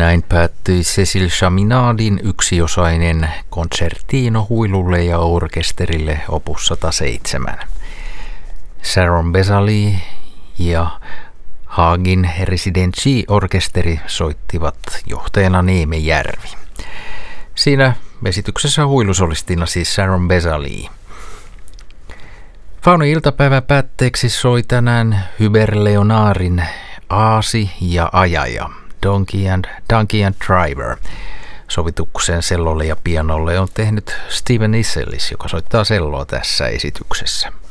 Näin päättyi Cécile Chaminadin yksiosainen concertino huilulle ja orkesterille opus 107. Sharon Bezali ja Haagin Residency-orkesteri soittivat johtajana Neeme Järvi. Siinä esityksessä huilusolistina siis Sharon Bezali. Fauno-iltapäivän päätteeksi soi tänään Hubert Leonarin Aasi ja Ajaja, Donkey and Driver. Sovituksen sellolle ja pianolle on tehnyt Steven Issellis, joka soittaa selloa tässä esityksessä.